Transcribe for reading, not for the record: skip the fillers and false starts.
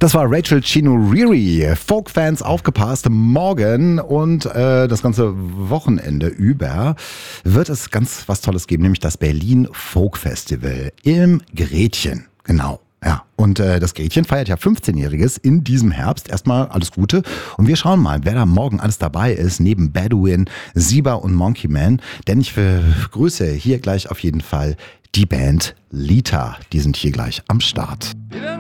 Das war Rachel Chinouriri. Folk-Fans, aufgepasst, morgen und das ganze Wochenende über wird es ganz was Tolles geben, nämlich das Berlin Folk Festival im Gretchen. Genau. Ja, und das Gretchen feiert ja 15-Jähriges in diesem Herbst. Erstmal alles Gute. Und wir schauen mal, wer da morgen alles dabei ist, neben Bedouin, Siba und Monkey Man. Denn ich begrüße hier gleich auf jeden Fall die Band Lita. Die sind hier gleich am Start.